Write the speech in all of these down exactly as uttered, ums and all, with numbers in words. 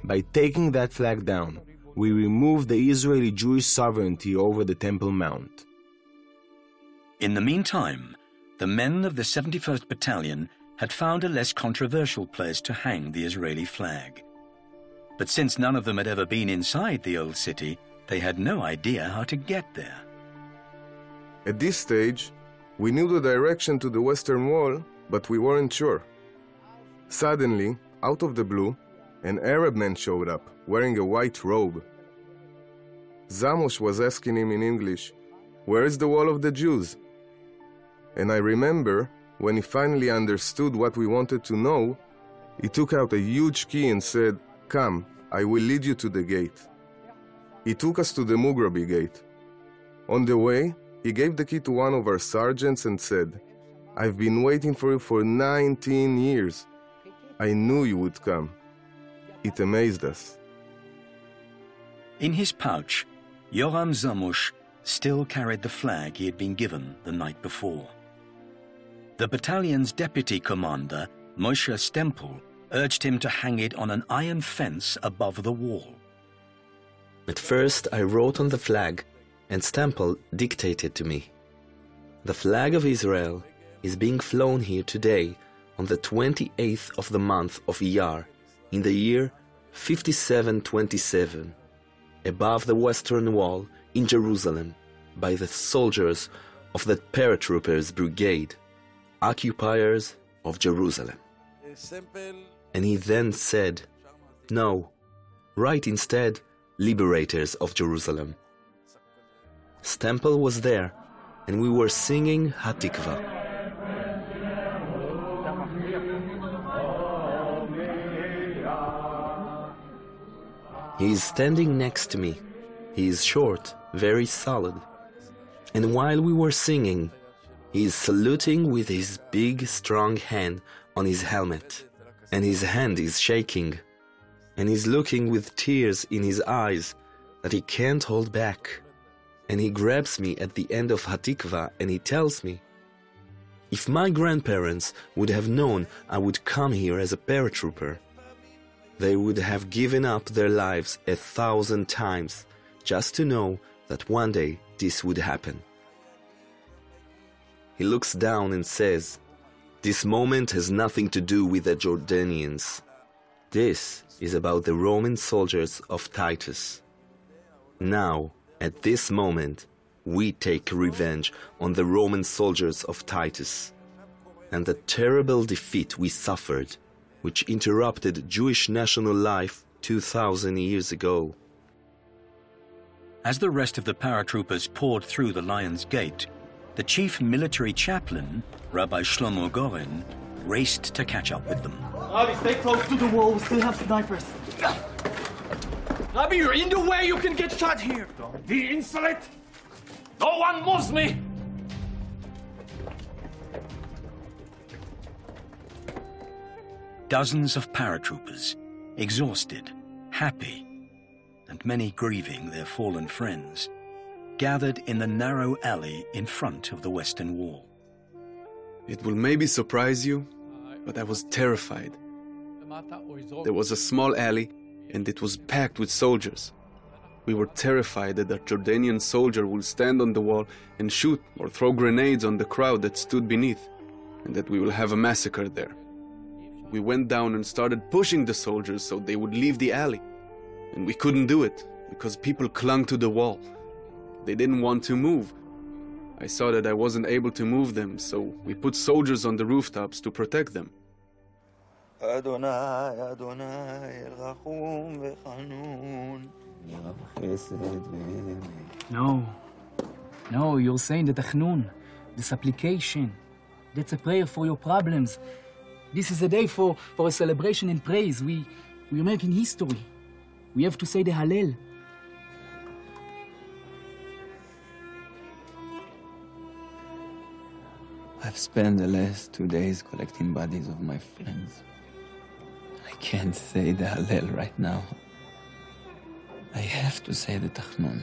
By taking that flag down, we removed the Israeli Jewish sovereignty over the Temple Mount. In the meantime, the men of the seventy-first Battalion had found a less controversial place to hang the Israeli flag. But since none of them had ever been inside the old city, they had no idea how to get there. At this stage, we knew the direction to the Western Wall, but we weren't sure. Suddenly, out of the blue, an Arab man showed up, wearing a white robe. Zamosh was asking him in English, "Where is the Wall of the Jews?" And I remember, when he finally understood what we wanted to know, he took out a huge key and said, "Come, I will lead you to the gate." He took us to the Mugrabi gate. On the way, he gave the key to one of our sergeants and said, "I've been waiting for you for nineteen years. I knew you would come." It amazed us. In his pouch, Yoram Zamosh still carried the flag he had been given the night before. The battalion's deputy commander, Moshe Stempel, urged him to hang it on an iron fence above the wall. At first, I wrote on the flag, and Stempel dictated to me. The flag of Israel is being flown here today on the twenty-eighth of the month of Iyar, in the year fifty-seven twenty-seven, above the Western Wall in Jerusalem, by the soldiers of the Paratroopers Brigade, occupiers of Jerusalem. And he then said, "No, write instead, liberators of Jerusalem." Stempel was there, and we were singing Hatikva. He is standing next to me. He is short, very solid. And while we were singing, he is saluting with his big, strong hand on his helmet. And his hand is shaking. And he's looking with tears in his eyes that he can't hold back. And he grabs me at the end of Hatikva and he tells me, "If my grandparents would have known I would come here as a paratrooper, they would have given up their lives a thousand times just to know that one day this would happen." He looks down and says, "This moment has nothing to do with the Jordanians. This is about the Roman soldiers of Titus. Now, at this moment, we take revenge on the Roman soldiers of Titus and the terrible defeat we suffered, which interrupted Jewish national life two thousand years ago." As the rest of the paratroopers poured through the Lion's Gate, the chief military chaplain, Rabbi Shlomo Goren, raced to catch up with them. Rabbi, stay close to the wall. We still have snipers. Rabbi, you're in the way. You can get shot here. Don't be insolent. No one moves me. Dozens of paratroopers, exhausted, happy, and many grieving their fallen friends, gathered in the narrow alley in front of the Western Wall. It will maybe surprise you, but I was terrified. There was a small alley, and it was packed with soldiers. We were terrified that a Jordanian soldier would stand on the wall and shoot or throw grenades on the crowd that stood beneath, and that we will have a massacre there. We went down and started pushing the soldiers so they would leave the alley. And we couldn't do it, because people clung to the wall. They didn't want to move. I saw that I wasn't able to move them, so we put soldiers on the rooftops to protect them. No, no, you're saying the Tachnun, the supplication. That's a prayer for your problems. This is a day for, for a celebration and praise. We, we're making history. We have to say the Hallel. I've spent the last two days collecting bodies of my friends. I can't say the Hallel right now. I have to say the Tachnun.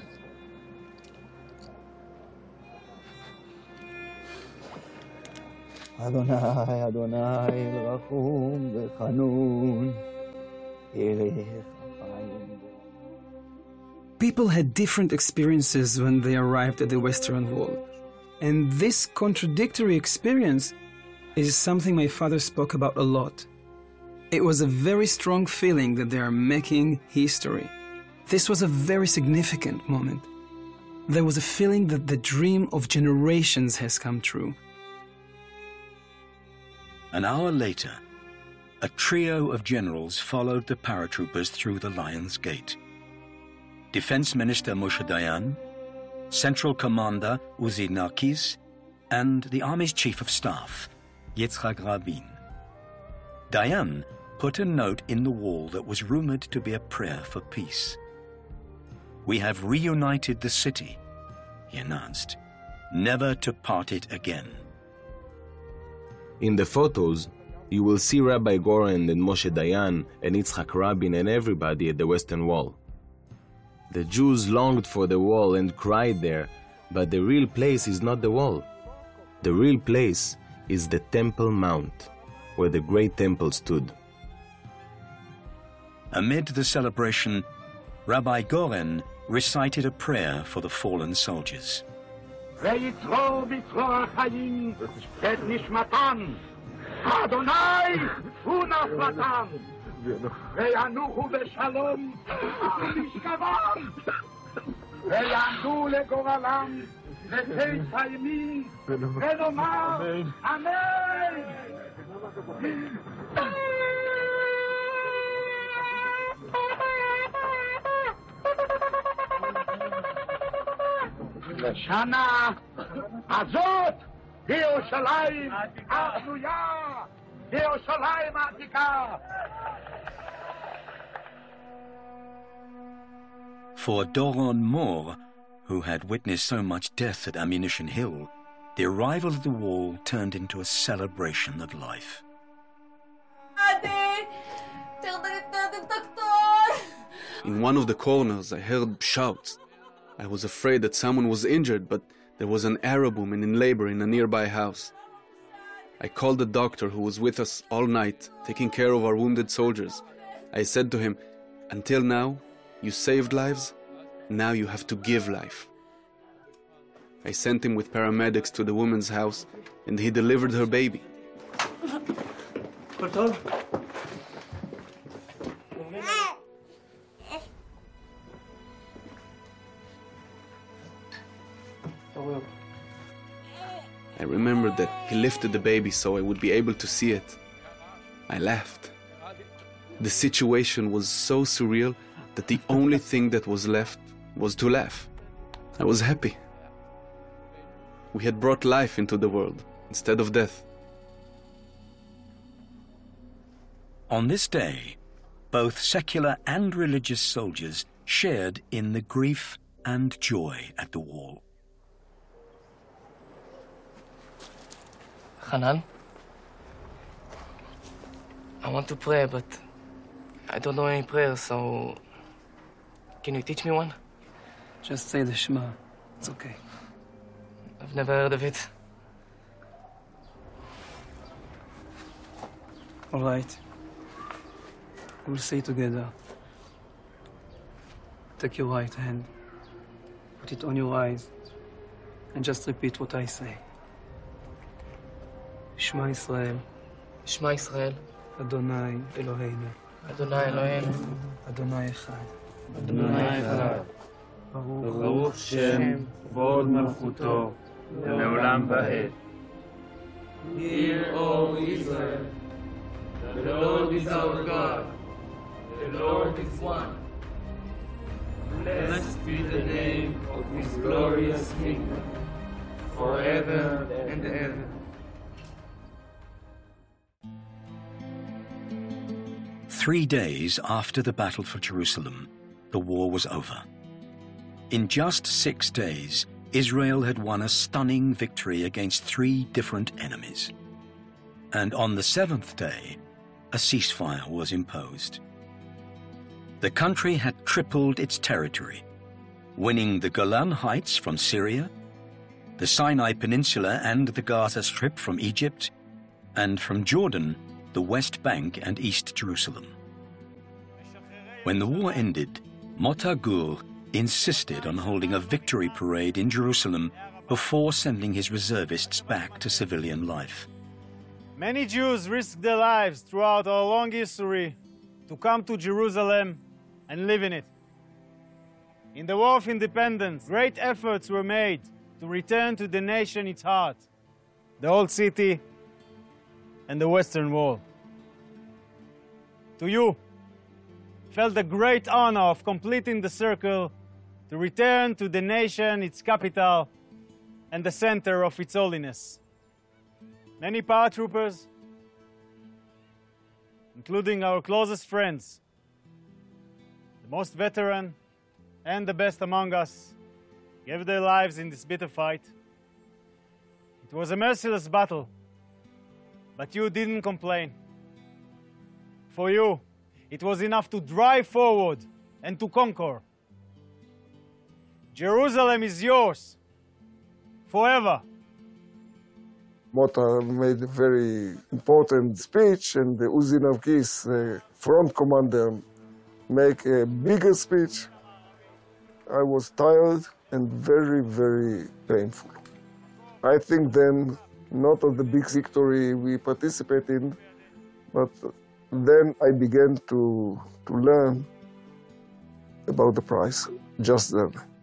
Adonai, Adonai, Rachum v'Chanun, Yireh People had different experiences when they arrived at the Western Wall. And this contradictory experience is something my father spoke about a lot. It was a very strong feeling that they are making history. This was a very significant moment. There was a feeling that the dream of generations has come true. An hour later, a trio of generals followed the paratroopers through the Lion's Gate. Defense Minister Moshe Dayan, Central Commander Uzi Narkis, and the Army's Chief of Staff, Yitzhak Rabin. Dayan put a note in the wall that was rumored to be a prayer for peace. "We have reunited the city," he announced, "never to part it again." In the photos, you will see Rabbi Goren and Moshe Dayan and Yitzhak Rabin and everybody at the Western Wall. The Jews longed for the wall and cried there, but the real place is not the wall. The real place is the Temple Mount, where the great temple stood. Amid the celebration, Rabbi Goren recited a prayer for the fallen soldiers. ויצרור בצרור החיים את נשמתם, אדוני הוא נפלתם, וינוחו בשלום משכבם, ויעמדו לגורלם לכס הימין, ונאמר אמן. לשנה הזאת בירושלים הבנויה, בירושלים העתיקה. For Doron Mor, who had witnessed so much death at Ammunition Hill, the arrival of the wall turned into a celebration of life. In one of the corners, I heard shouts. I was afraid that someone was injured, but there was an Arab woman in labor in a nearby house. I called the doctor who was with us all night, taking care of our wounded soldiers. I said to him, "Until now, you saved lives, now you have to give life." I sent him with paramedics to the woman's house, and he delivered her baby. I remembered that he lifted the baby so I would be able to see it. I laughed. The situation was so surreal that the only thing that was left was to laugh. I was happy. We had brought life into the world instead of death. On this day, both secular and religious soldiers shared in the grief and joy at the wall. Hanan, I want to pray, but I don't know any prayers, so can you teach me one? Just say the Shema. It's okay. I've never heard of it. All right. We'll say together. Take your right hand, put it on your eyes, and just repeat what I say. Shema Israel. Shema Israel. Adonai Eloheinu. Adonai Eloheinu. Adonai Echad. Adonai Echad. ברוך שם כבוד מלכותו לעולם ועד. Hear, O Israel, the Lord is our God, the Lord is one. Blessed be the name of his glorious kingdom, forever and ever. Three days after the battle for Jerusalem, the war was over. In just six days, Israel had won a stunning victory against three different enemies. And on the seventh day, a ceasefire was imposed. The country had tripled its territory, winning the Golan Heights from Syria, the Sinai Peninsula and the Gaza Strip from Egypt, and from Jordan, the West Bank and East Jerusalem. When the war ended, Mota Gur insisted on holding a victory parade in Jerusalem before sending his reservists back to civilian life. Many Jews risked their lives throughout our long history to come to Jerusalem and live in it. In the War of Independence, great efforts were made to return to the nation its heart, the Old City and the Western Wall. To you, felt the great honor of completing the circle to return to the nation its capital and the center of its holiness. Many paratroopers, including our closest friends, the most veteran and the best among us, gave their lives in this bitter fight. It was a merciless battle, but you didn't complain. For you, it was enough to drive forward and to conquer. Jerusalem is yours, forever. Mota made a very important speech, and the Uzi Narkis, the front commander, make a bigger speech. I was tired and very, very painful. I think then, not of the big victory we participated in, but then I began to, to learn about the price, just then.